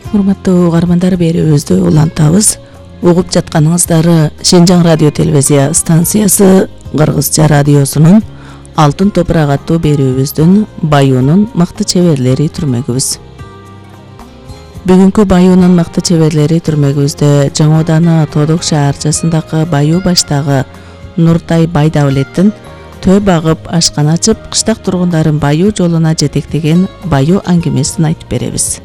Урматтуу угармандар, берүүбүздү улантабыз. Угуп жатканыңыздар Шинжаң радио телевизия станциясы Кыргызча радиосунун Алтын топурак аттуу берүүбүздүн Баюунун мыкты чеберлери түрмөгүбүз. Бүгүнкү Баюунун мыкты чеберлери түрмөгүбүздө Жаңы Ооданы Тодок шаарчасындагы Баю баштагы Нуртай Байдавлеттин төө багып, ашкана ачып, кыштак тургундарын Баю жолуна жетектеген Баю аңгемесин айтып беребиз.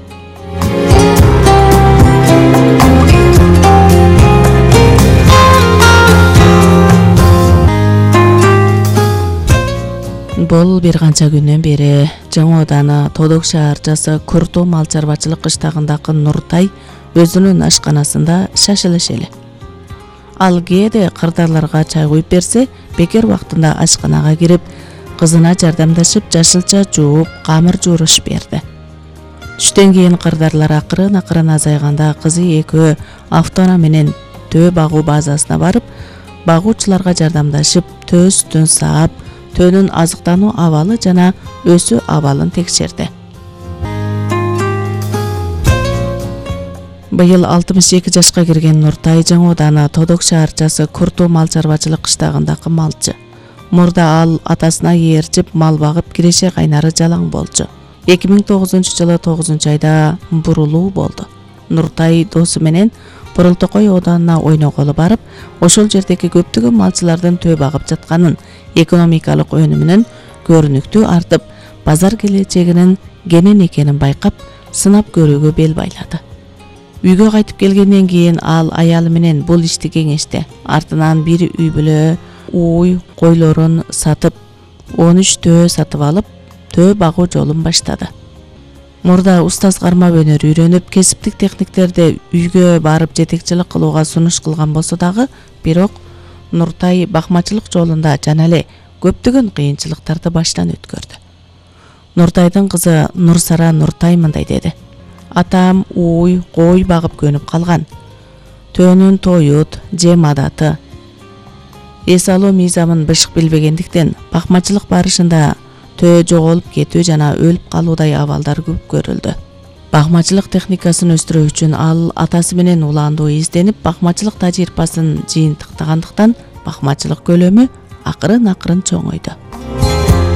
Бул бир канча күндөн бери Жаңы Ооданы Тодок шаарчасы Курту мал чарбачылык кыштагындагы Нуртай өзүнүн ашканасында шашылыш эле. Ал кээде кырдарларга чай куюп берсе, бекер убактында ашканага кирип, кызына жардамдашып, жашылча жууп, камыр жуурушуп берди. Түштөн кийин кырдарлар акырын азайганда кызы экөө автоунаа менен төө багуу базасына барып, багуучуларга жардамдашып, төө сүтүн саап, төөнүн азыктануу абалы жана өсүү абалын текшерди. Быйыл 62 жашка кирген Нуртай Жаңы Ооданы Тодок шаарчасы Курту мал чарбачылык кыштагындагы малчы. Мурда ал атасына ээрчип мал багып, киреше кайнары жалаң болчу. 2009-жылы 9-айда бурулуу болду. Нуртай досу менен Бурултокой Оодонуна ойноголу барып, ошол жердеги көптөгөн малчылардын төө багып жатканын, экономикалык өнүмүнүн көрүнүктүү артып, базар келечегинин кенен экенин байкап, сынап көрүүгө бел байлады. Үйгө кайтып келгенден кийин ал аялы менен бул ишти кеңешти. Артынан бир үй бүлө уй койлорун сатып, 13 төө сатып алып, төө багуу жолун баштады. Мурда устаз кармап өнөр үйрөнүп, кесиптик техниктерди үйгө барып жетекчилик кылууга сунуш кылган болсо дагы, бирок Нуртай бакмачылык жолунда жана эле көптөгөн кыйынчылыктарды баштан өткөрдү. Нуртайдын кызы Нурсара Нуртай мындай деди: "Атам уй, кой багып көнүп калган. Төөнүн тоют, жем адаты, эс алуу мыйзамын бышык билбегендиктен бакмачылык барышында төө жоголуп кетүү жана өлүп калуудай абалдар көп көрүлдү. Бакмачылык техникасын өстүрүү үчүн ал атасы менен улаандуу изденип, бакмачылык тажрыйбасын жыйынтыктагандыктан бакмачылык көлөмү акырын чоңойду.